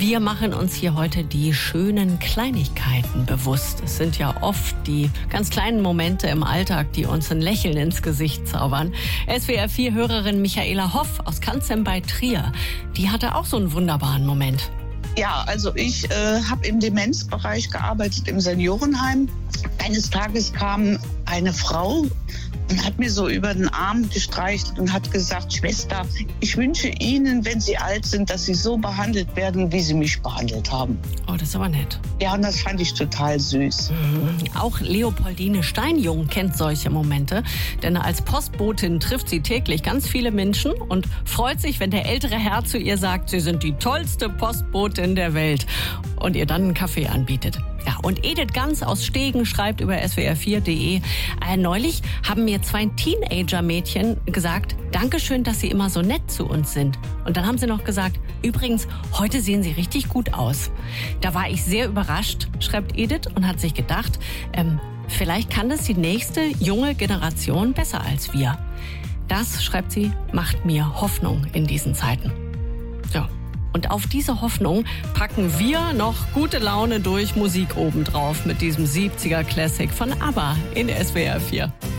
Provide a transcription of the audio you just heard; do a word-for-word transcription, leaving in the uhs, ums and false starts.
Wir machen uns hier heute die schönen Kleinigkeiten bewusst. Es sind ja oft die ganz kleinen Momente im Alltag, die uns ein Lächeln ins Gesicht zaubern. S W R vier Hörerin Michaela Hoff aus Canzem bei Trier, die hatte auch so einen wunderbaren Moment. Ja, also ich äh, habe im Demenzbereich gearbeitet, im Seniorenheim. Eines Tages kam eine Frau und hat mir so über den Arm gestreichelt und hat gesagt: Schwester, ich wünsche Ihnen, wenn Sie alt sind, dass Sie so behandelt werden, wie Sie mich behandelt haben. Oh, das ist aber nett. Ja, und das fand ich total süß. Mhm. Auch Leopoldine Steinjung kennt solche Momente, denn als Postbotin trifft sie täglich ganz viele Menschen und freut sich, wenn der ältere Herr zu ihr sagt, sie sind die tollste Postbotin der Welt und ihr dann einen Kaffee anbietet. Ja, und Edith Ganz aus Stegen schreibt über S W R vier punkt de, äh, neulich haben mir zwei Teenager-Mädchen gesagt, Dankeschön, dass Sie immer so nett zu uns sind. Und dann haben sie noch gesagt, übrigens, heute sehen Sie richtig gut aus. Da war ich sehr überrascht, schreibt Edith, und hat sich gedacht, ähm, vielleicht kann das die nächste junge Generation besser als wir. Das, schreibt sie, macht mir Hoffnung in diesen Zeiten. Ja. Und auf diese Hoffnung packen wir noch gute Laune durch Musik obendrauf mit diesem siebziger Classic von ABBA in S W R vier.